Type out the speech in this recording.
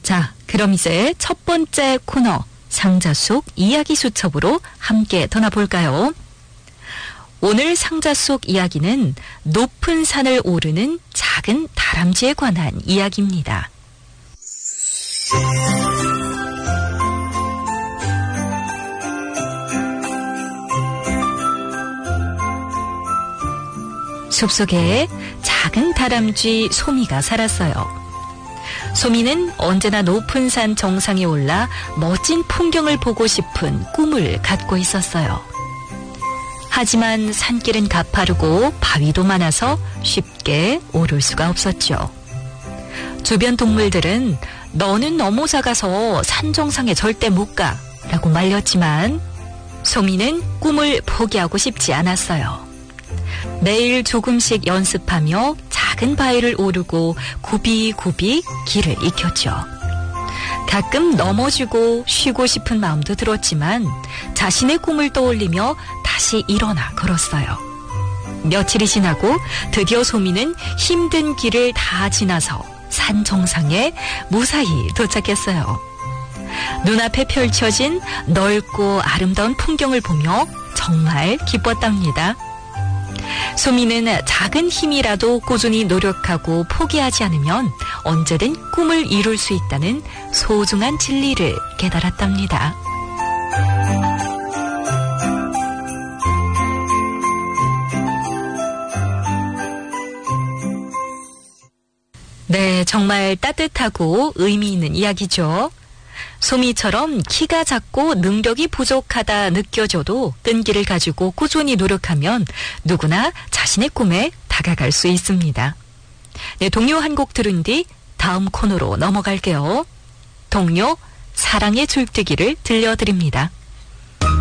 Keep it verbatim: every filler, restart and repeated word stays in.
자, 그럼 이제 첫 번째 코너 상자 속 이야기 수첩으로 함께 떠나볼까요? 오늘 상자 속 이야기는 높은 산을 오르는 작은 다람쥐에 관한 이야기입니다. 숲속에 작은 다람쥐 소미가 살았어요. 소미는 언제나 높은 산 정상에 올라 멋진 풍경을 보고 싶은 꿈을 갖고 있었어요. 하지만 산길은 가파르고 바위도 많아서 쉽게 오를 수가 없었죠. 주변 동물들은 너는 넘어져 가서 산 정상에 절대 못 가 라고 말렸지만 소미는 꿈을 포기하고 싶지 않았어요. 매일 조금씩 연습하며 작은 바위를 오르고 굽이굽이 길을 익혔죠. 가끔 넘어지고 쉬고 싶은 마음도 들었지만 자신의 꿈을 떠올리며 다시 일어나 걸었어요. 며칠이 지나고 드디어 소미는 힘든 길을 다 지나서 산 정상에 무사히 도착했어요. 눈앞에 펼쳐진 넓고 아름다운 풍경을 보며 정말 기뻤답니다. 소미는 작은 힘이라도 꾸준히 노력하고 포기하지 않으면 언제든 꿈을 이룰 수 있다는 소중한 진리를 깨달았답니다. 네, 정말 따뜻하고 의미 있는 이야기죠. 소미처럼 키가 작고 능력이 부족하다 느껴져도 끈기를 가지고 꾸준히 노력하면 누구나 자신의 꿈에 다가갈 수 있습니다. 네, 동요 한 곡 들은 뒤 다음 코너로 넘어갈게요. 동요 사랑의 줄뜨기를 들려드립니다.